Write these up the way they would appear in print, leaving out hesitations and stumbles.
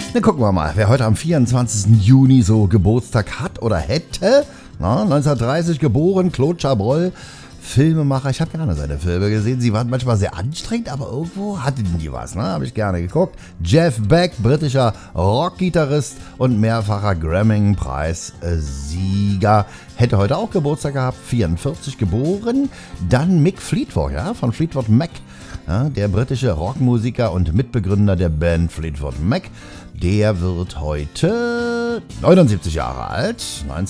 Dann gucken wir mal, wer heute am 24. Juni so Geburtstag hat oder hätte. 1930 geboren, Claude Chabrol, Filmemacher. Ich habe gerne seine Filme gesehen. Sie waren manchmal sehr anstrengend, aber irgendwo hatten die was. Habe ich gerne geguckt. Jeff Beck, britischer Rockgitarrist und mehrfacher Grammy-Preis-Sieger. Hätte heute auch Geburtstag gehabt, 44 geboren. Dann Mick Fleetwood, von Fleetwood Mac. Der britische Rockmusiker und Mitbegründer der Band Fleetwood Mac. Der wird heute 79 Jahre alt,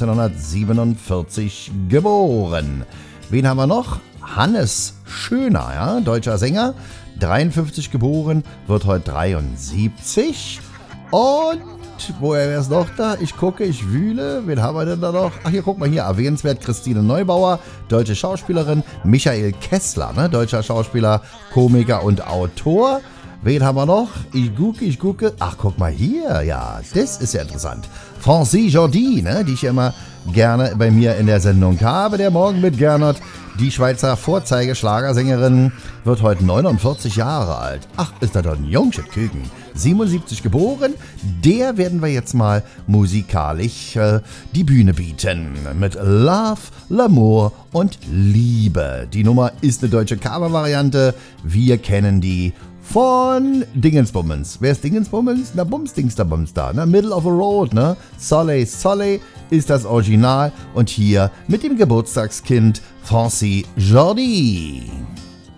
1947 geboren. Wen haben wir noch? Hannes Schöner, deutscher Sänger, 53 geboren, wird heute 73. Und woher ist noch da? Ich gucke, ich wühle. Wen haben wir denn da noch? Ach, hier, guck mal hier. Erwähnenswert Christine Neubauer, deutsche Schauspielerin. Michael Kessler, deutscher Schauspieler, Komiker und Autor. Wen haben wir noch? Ich gucke. Ach, guck mal hier. Ja, das ist ja interessant. Francie Jordi, die ich ja immer gerne bei mir in der Sendung habe. Der Morgen mit Gernot. Die Schweizer Vorzeigeschlagersängerin wird heute 49 Jahre alt. Ach, ist das doch ein Jungchen Küken. 77 geboren. Der werden wir jetzt mal musikalisch die Bühne bieten. Mit Love, L'amour und Liebe. Die Nummer ist eine deutsche Cover-Variante. Wir kennen die von Dingensbummens. Wer ist Dingensbummens? Na, Bumsdingsterbums da, Middle of the Road, Soleil, Soleil ist das Original und hier mit dem Geburtstagskind Francie Jordi.